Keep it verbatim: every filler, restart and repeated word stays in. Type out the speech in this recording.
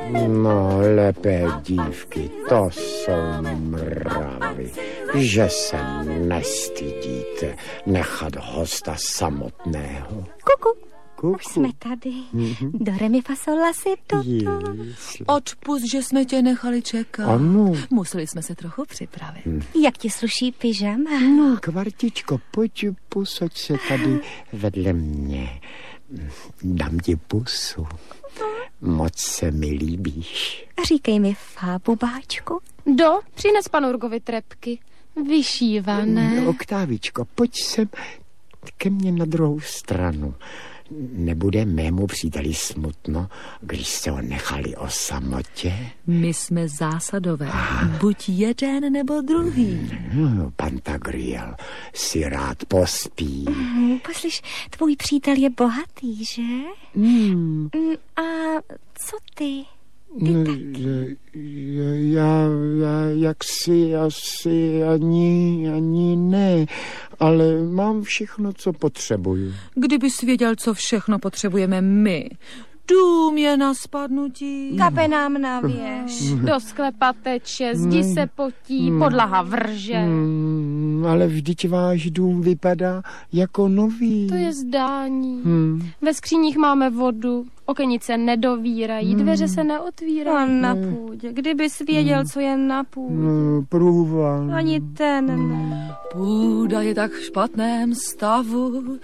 No, lepé dívky, to jsou mravy, že se nestydíte nechat hosta samotného. Kuku. Kuku. Už jsme tady. Mm-hmm. Do re mi fa sol la si do to. Odpust, že jsme tě nechali čekat. Ano. Museli jsme se trochu připravit. Hmm. Jak ti sluší pyžama? No, kvartičko, pojď, posaď se tady vedle mě. Dám ti pusu. Moc se mi líbíš. Říkej mi fá, bubáčku. Do, přines panu Urgovi trepky. Vyšívané. No, Oktávičko, pojď sem ke mně na druhou stranu. Nebude mému příteli smutno, když se ho nechali o samotě? My jsme zásadové. Buď jeden nebo druhý. No, Pantagriel si rád pospí. Mm, poslyš, tvůj přítel je bohatý, že? Hmm. A co ty? Ty No, taky. já, já jaksi asi ani, ani ne, ale mám všechno, co potřebuju. Kdybys věděl, co všechno potřebujeme my. Dům je na spadnutí. Kape nám na věž. Do sklepa teče, zdi se potí, podlaha vrže. Hmm, ale vždyť váš dům vypadá jako nový. To je zdání. Hmm. Ve skříních máme vodu, okenice nedovírají, dveře se A neotvírají. na půdě. Kdybys věděl, co je na půdě. No, průvan. Ani ten ne. Půda je tak v špatném stavu,